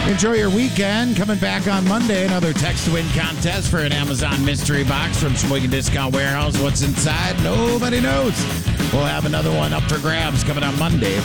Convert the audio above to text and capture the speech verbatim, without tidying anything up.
Enjoy your weekend. Coming back on Monday, another text to win contest for an Amazon mystery box from Sheboygan Discount Warehouse. What's inside? Nobody knows. We'll have another one up for grabs coming on Monday.